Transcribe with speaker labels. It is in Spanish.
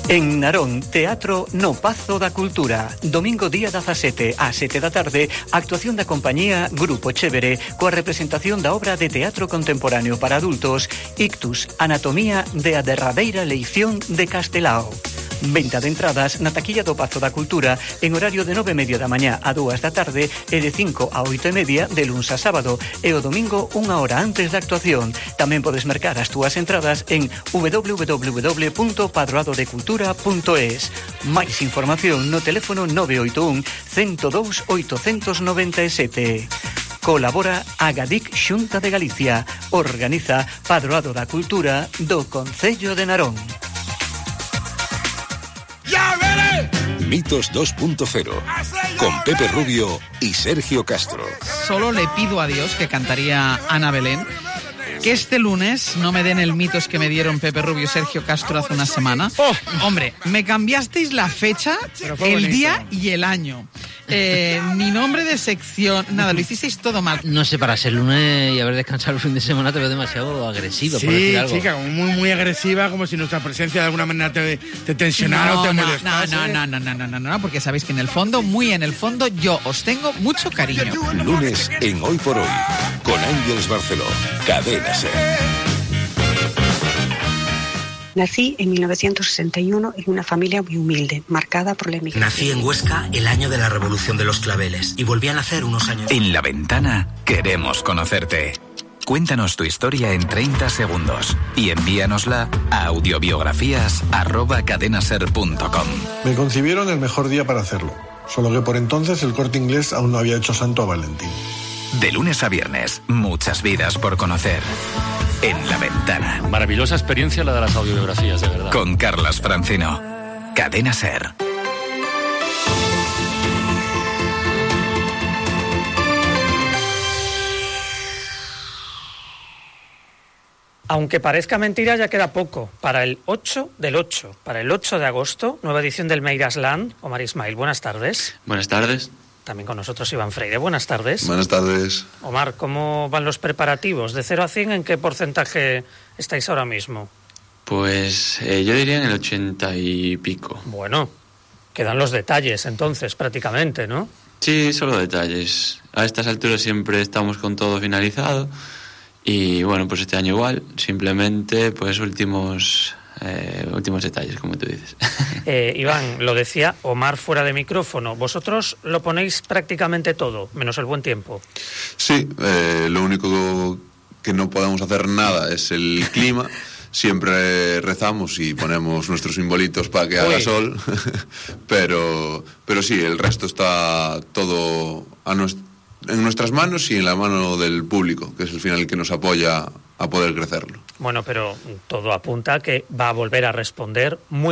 Speaker 1: En Narón, Teatro no Pazo da Cultura. Domingo día 17 a 7 da tarde, actuación da compañía Grupo Chévere coa representación da obra de teatro contemporáneo para adultos Ictus, Anatomía de a derradeira leición de Castelao. Venta de entradas na taquilla do Pazo da Cultura en horario de 9:30 da mañá a 2 da tarde e de 5 a 8:30 de luns a sábado e o domingo unha hora antes da actuación. Tamén podes mercar as túas entradas en www.padroadodecultura.es. Máis información no teléfono 981 102 897. Colabora Agadic Xunta de Galicia. Organiza Padroado da Cultura do Concello de Narón.
Speaker 2: Mitos 2.0 con Pepe Rubio y Sergio Castro.
Speaker 3: Solo le pido a Dios, que cantaría Ana Belén, que este lunes no me den el mitos que me dieron Pepe Rubio y Sergio Castro hace una semana. Hombre, me cambiasteis la fecha, el día y el año. Ni nombre de sección, nada, lo hicisteis todo mal.
Speaker 4: No sé, para ser lunes y haber descansado el fin de semana te veo demasiado agresivo,
Speaker 5: sí,
Speaker 4: por decir algo.
Speaker 5: Sí, chica, como muy agresiva, como si nuestra presencia de alguna manera te tensionara o te molestase.
Speaker 3: No, porque sabéis que en el fondo, muy en el fondo, yo os tengo mucho cariño.
Speaker 2: Lunes en Hoy por Hoy, con Ángeles Barceló, Cadena SER.
Speaker 6: Nací en 1961 en una familia muy humilde, marcada por la emigración.
Speaker 7: Nací en Huesca el año de la Revolución de los Claveles y volví a nacer unos años.
Speaker 8: En La Ventana queremos conocerte. Cuéntanos tu historia en 30 segundos y envíanosla a audiobiografías@cadenaser.com.
Speaker 9: Me concibieron el mejor día para hacerlo, solo que por entonces el Corte Inglés aún no había hecho santo a Valentín.
Speaker 8: De lunes a viernes, muchas vidas por conocer. En La Ventana.
Speaker 10: Maravillosa experiencia la de las audiobiografías, de verdad.
Speaker 8: Con Carlas Francino. Cadena SER.
Speaker 11: Aunque parezca mentira, ya queda poco. Para el 8 del 8, para el 8 de agosto, nueva edición del Meirasland. Omar Ismail, buenas tardes.
Speaker 12: Buenas tardes.
Speaker 11: También con nosotros Iván Freire. Buenas tardes.
Speaker 13: Buenas tardes.
Speaker 11: Omar, ¿cómo van los preparativos? De 0 a 100, ¿en qué porcentaje estáis ahora mismo?
Speaker 12: Pues yo diría en el 80 y pico.
Speaker 11: Bueno, quedan los detalles entonces prácticamente, ¿no?
Speaker 12: Sí, solo detalles. A estas alturas siempre estamos con todo finalizado y bueno, pues este año igual, simplemente pues últimos detalles, como tú dices.
Speaker 11: Iván, lo decía Omar fuera de micrófono. Vosotros lo ponéis prácticamente todo, menos el buen tiempo.
Speaker 13: Sí, lo único que no podemos hacer nada es el clima. Siempre rezamos y ponemos nuestros simbolitos para que haga sol, pero sí, el resto está todo en nuestras manos y en la mano del público, que es el final el que nos apoya a poder crecerlo.
Speaker 11: Bueno, pero todo apunta a que va a volver a responder muy